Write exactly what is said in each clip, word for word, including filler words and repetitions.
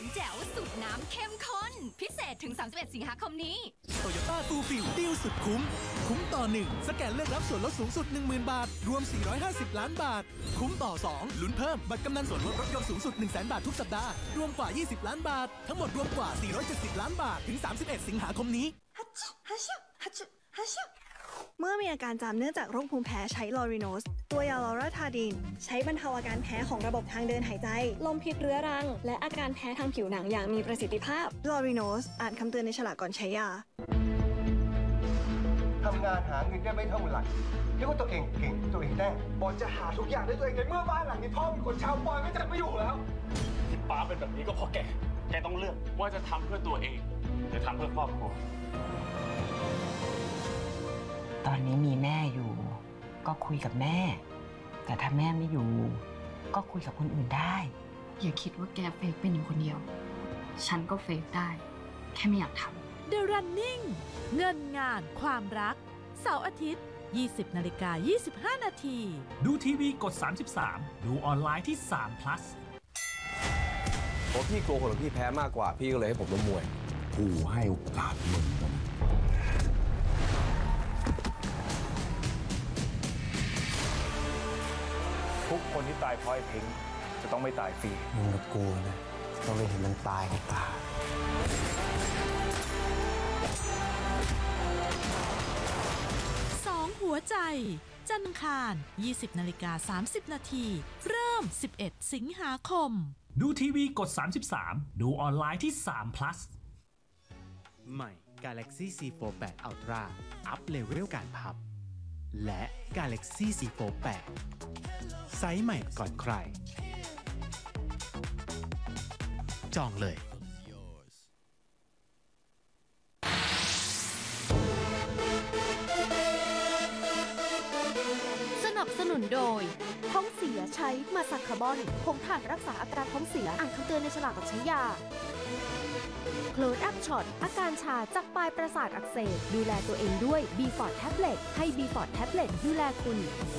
ามแจ๋วสูตรน้ำเข้มข้นพิเศษถึงสามสิบเอ็ดสิงหาคมนี้ Toyota ฟูลฟิลดีลสุดคุ้มคุ้มต่อหนึ่งสแกนเลือกรับส่วนลดสูงสุด หนึ่งหมื่น บาทรวมสี่ร้อยห้าสิบล้านบาทคุ้มต่อสองลุ้นเพิ่มบัตรกำนันส่วนลดรถยนต์สูงสุด หนึ่งแสน บาททุกสัปดาห์รวมกว่ายี่สิบล้านบาททั้งหมดรวมกว่าสี่ร้อยเจ็ดสิบล้านบาทถึงสามสิบเอ็ดสิงหาคมนี้เมื่อมีอาการจามเนื่องจากโรคภูมิแพ้ใช้ลอริโนสตัวยาลอราทาดีนใช้บรรเทาอาการแพ้ของระบบทางเดินหายใจลมพิษเรื้อรังและอาการแพ้ทางผิวหนังอย่างมีประสิทธิภาพลอริโนสอ่านคำเตือนในฉลากก่อนใช้ยาทำงานหาเงินได้ไม่เท่าไหร่เรียกว่าตัวเองเก่งตัวเองได้บอลจะหาทุกอย่างได้ตัวเองในเมื่อบ้านหลังนี้พ่อเป็นคนเช่าบอลก็จะไม่อยู่แล้วที่ป้าเป็นแบบนี้ก็เพราะแกแกต้องเลือกว่าจะทำเพื่อตัวเองหรือทำเพื่อครอบครัวตอนนี้มีแม่อยู่ก็คุยกับแม่แต่ถ้าแม่ไม่อยู่ก็คุยกับคนอื่นได้อย่าคิดว่าแกเฟกเป็นอยู่คนเดียวฉันก็เฟกได้แค่ไม่อยากทำ The Running เงินงานความรักเสาร์อาทิตย์ ยี่สิบนาฬิกายี่สิบห้านาทีดูทีวีกดสามสิบสามดูออนไลน์ที่สาม plus เพราะพี่กลัวคนของพี่แพ้มากกว่าพี่ก็เลยให้ผมล้มมวยกูให้โอกาสมึงทุกคนที่ตายเพราะไอ้พิงค์จะต้องไม่ตายฟรีมึงกับกูนะต้องได้เห็นมันตายกับตาสองหัวใจจันทร์อังคาร ยี่สิบนาฬิกาสามสิบนาทีเริ่มสิบเอ็ดสิงหาคมดูทีวีกดสามสิบสามดูออนไลน์ที่สาม plus ใหม่ Galaxy ซี โฟร์ แปด Ultra อัพเลเวลการพับและ Galaxy ซี โฟร์ แปด ไซส์ใหม่ก่อนใครจองเลยสนับสนุนโดยท้องเสียใช้มาซักคาร์บอนผงถ่านรักษาอาการท้องเสียอ่านคำเตือนในฉลากก่อนใช้ยาโคลดอัพช็อตอาการชาจากปลายประสาทอักเสบดูแลตัวเองด้วย บี ฟอร์ ที Tablet ให้ บี ฟอร์ ที Tablet ดูแลคุณ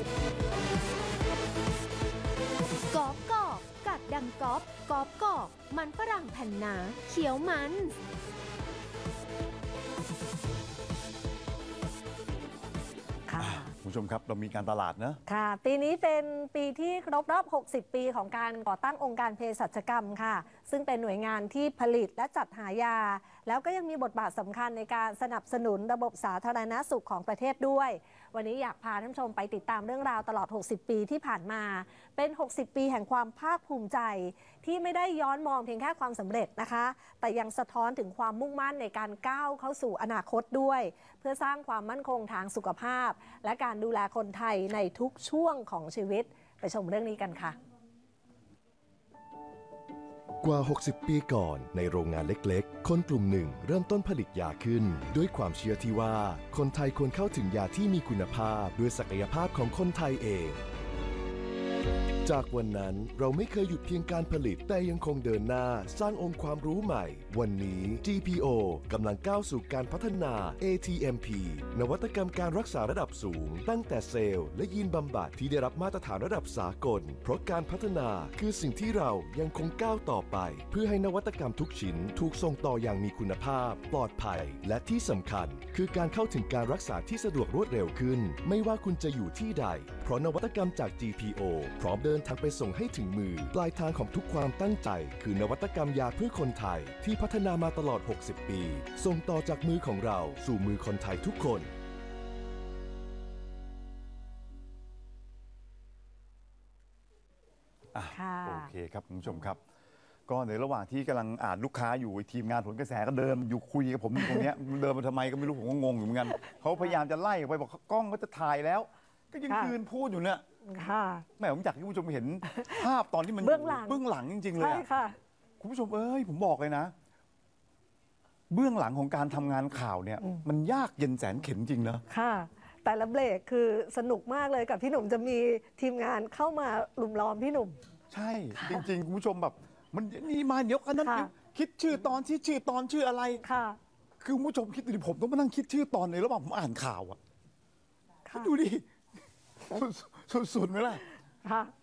กอบกอบกัดดังกอบกอบกอบมันฝรั่งแผ่นหนาเขียวมันคุณผู้ชมครับเรามีการตลาดนะค่ะปีนี้เป็นปีที่ครบรอบหกสิบปีของการก่อตั้งองค์การเภสัชกรรมค่ะซึ่งเป็นหน่วยงานที่ผลิตและจัดหายาแล้วก็ยังมีบทบาทสำคัญในการสนับสนุนระบบสาธารณสุขของประเทศด้วยวันนี้อยากพาท่านผู้ชมไปติดตามเรื่องราวตลอดหกสิบปีที่ผ่านมาเป็นหกสิบปีแห่งความภาคภูมิใจที่ไม่ได้ย้อนมองเพียงแค่ความสำเร็จนะคะแต่ยังสะท้อนถึงความมุ่งมั่นในการก้าวเข้าสู่อนาคตด้วยเพื่อสร้างความมั่นคงทางสุขภาพและการดูแลคนไทยในทุกช่วงของชีวิตไปชมเรื่องนี้กันค่ะกว่าหกสิบปีก่อนในโรงงานเล็กๆคนกลุ่มหนึ่งเริ่มต้นผลิตยาขึ้นด้วยความเชื่อที่ว่าคนไทยควรเข้าถึงยาที่มีคุณภาพด้วยศักยภาพของคนไทยเองจากวันนั้นเราไม่เคยหยุดเพียงการผลิตแต่ยังคงเดินหน้าสร้างองค์ความรู้ใหม่วันนี้ จี พี โอ กำลังก้าวสู่การพัฒนา เอ ที เอ็ม พี นวัตกรรมการรักษาระดับสูงตั้งแต่เซลล์และยีนบำบัดที่ได้รับมาตรฐานระดับสากลเพราะการพัฒนาคือสิ่งที่เรายังคงก้าวต่อไปเพื่อให้นวัตกรรมทุกชิ้นถูกส่งต่ออย่างมีคุณภาพปลอดภัยและที่สำคัญคือการเข้าถึงการรักษาที่สะดวกรวดเร็วขึ้นไม่ว่าคุณจะอยู่ที่ใดเพราะนวัตกรรมจาก จี พี โอ พร้อมเดินทางไปส่งให้ถึงมือปลายทางของทุกความตั้งใจคือนวัตกรรมยาเพื่อคนไทยที่พัฒนามาตลอดหกสิบปีส่งต่อจากมือของเราสู่มือคนไทยทุกคนอ่ะโอเคครับคุณผู้ชมครับก็ในระหว่างที่กำลังอ่านลูกค้าอยู่ทีมงานผลกระแสก็เดินอยู่คุยกับผมตรงนี้เดินมาทำไมก็ไม่รู้ผมก็งงอยู่เหมือนกันเขาพยายามจะไล่ไปบอกกล้องก็จะถ่ายแล้วก็ยังยืนพูดอยู่เนี่ยแม่ผมอยากให้คุณผู้ชมเห็นภาพตอนที่มันเบื้องหลังเบื้องหลังจริงๆเลยอะคุณผู้ชมเอ้ยผมบอกเลยนะเบื้องหลังของการทำงานข่าวเนี่ยมันยากเย็นแสนเข็ญจริงเนอะค่ะแต่ละเบรกคือสนุกมากเลยกับพี่หนุ่มจะมีทีมงานเข้ามาลุมล้อมพี่หนุ่มใช่จริงๆคุณผู้ชมแบบมันนี่มาเดี๋ยวกันนั้นคิดชื่อตอนที่ชื่อตอนชื่ออะไรค่ะคือคุณผู้ชมคิดดูดิผมต้องมานั่งคิดชื่อตอนในระหว่างผมอ่านข่าวอ่ะดูดิสุดๆไหมล่ะ